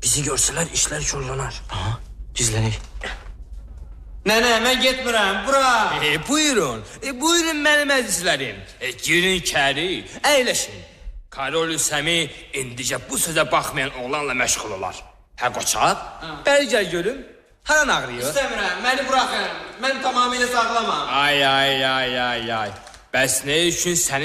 Bizi görseler işler çorlanar. Aha, gizlenik. Nene, mən getmirəm, bura. Buyurun, buyurun mənim əzizlərim. Girin kəri, əyləşin. Karol Səmi indicə bu sözə baxmayan oğlanla məşğul olar. Hə qoçaq, bəri gəl görüm. Haran ağrıyor? İstəmirəm, məni buraxın. Mən tamamilə sağlamam. Ay. Bəs nə üçün səni